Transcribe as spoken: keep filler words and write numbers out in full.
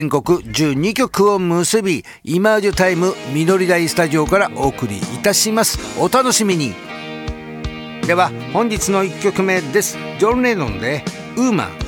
全国じゅうにきょくを結び、イマージュタイム緑台スタジオからお送りいたします。お楽しみに。では本日のいっきょくめです。ジョン・レノンでウーマン。